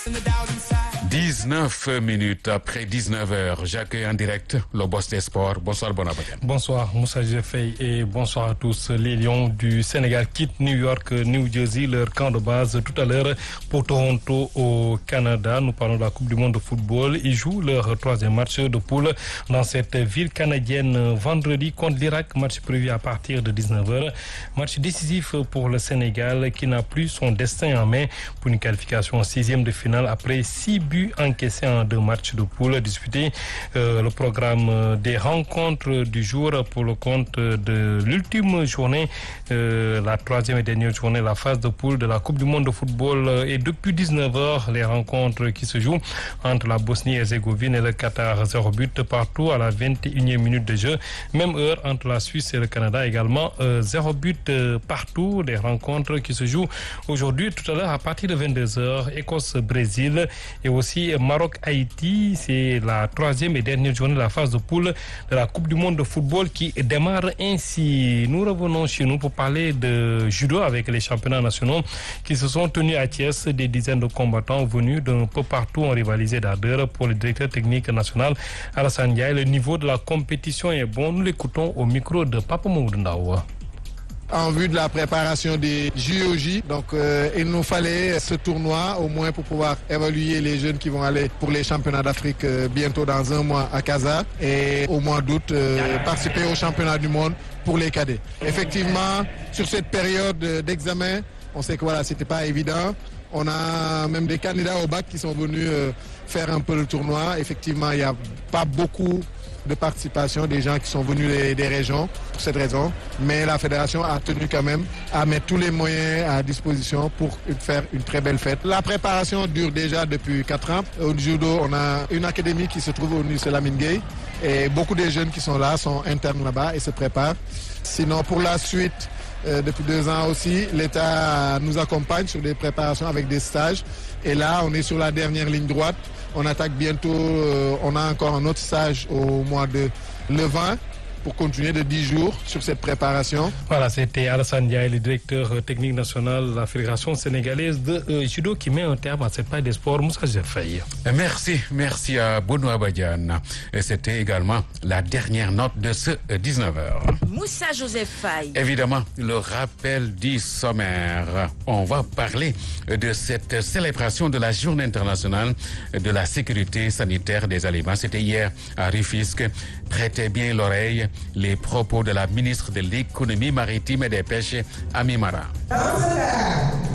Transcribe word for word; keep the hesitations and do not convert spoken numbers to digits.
dix-neuf minutes après dix-neuf heures, j'accueille en direct le boss des sports. Bonsoir Bonabadian. Bonsoir Moussa Jeffey et bonsoir à tous. Les Lions du Sénégal quittent New York, New Jersey, leur camp de base tout à l'heure pour Toronto au Canada. Nous parlons de la Coupe du monde de football. Ils jouent leur troisième match de poule dans cette ville canadienne vendredi contre l'Irak. Match prévu à partir de dix-neuf heures. Match décisif pour le Sénégal qui n'a plus son destin en main pour une qualification en sixième de finale après six buts encaissés en deux matchs de poule disputés. Euh, le programme des rencontres du jour pour le compte de l'ultime journée, euh, la troisième et dernière journée, la phase de poule de la Coupe du monde de football. Et depuis dix-neuf heures, les rencontres qui se jouent entre la Bosnie-Herzégovine et le Qatar, zéro but partout à la vingt et unième minute de jeu. Même heure entre la Suisse et le Canada également, euh, zéro but euh, partout. Les rencontres qui se jouent aujourd'hui, tout à l'heure à partir de vingt-deux heures, Écosse-Brésil et aussi Maroc-Haïti. C'est la troisième et dernière journée de la phase de poule de la Coupe du monde de football qui démarre ainsi. Nous revenons chez nous pour parler de judo avec les championnats nationaux qui se sont tenus à Thiès. Des dizaines de combattants venus d'un peu partout ont rivalisé d'ardeur. Pour le directeur technique national Alassane Ndiaye, le niveau de la compétition est bon. Nous l'écoutons au micro de Papa Mamadou Ndaw. En vue de la préparation des J O J. Donc euh, il nous fallait ce tournoi au moins pour pouvoir évaluer les jeunes qui vont aller pour les championnats d'Afrique euh, bientôt dans un mois à Casa et au mois d'août euh, participer au championnat du monde pour les cadets. Effectivement, sur cette période d'examen, on sait que voilà, c'était pas évident. On a même des candidats au bac qui sont venus euh, faire un peu le tournoi. Effectivement, il n'y a pas beaucoup de participation des gens qui sont venus des, des régions pour cette raison, mais la fédération a tenu quand même à mettre tous les moyens à disposition pour faire une très belle fête. La préparation dure déjà depuis quatre ans. Au judo, on a une académie qui se trouve au lycée Lamine Gueye et beaucoup des jeunes qui sont là sont internes là-bas et se préparent. Sinon, pour la suite, euh, depuis deux ans aussi, l'État nous accompagne sur des préparations avec des stages et là, on est sur la dernière ligne droite. On attaque bientôt, euh, on a encore un autre stage au mois de le vingt pour continuer de dix jours sur cette préparation. Voilà, c'était Alassane Ndiaye, le directeur technique national de la Fédération sénégalaise de euh, judo qui met un terme à cette page des sports. Moussa Jeffey. Merci, merci à Benoît Badian. Et c'était également la dernière note de ce dix-neuf heures. Moussa Joseph Faye. Évidemment, le rappel du sommaire. On va parler de cette célébration de la Journée internationale de la sécurité sanitaire des aliments. C'était hier à Rufisque. Prêtez bien l'oreille, les propos de la ministre de l'économie maritime et des pêches, Ami Mara.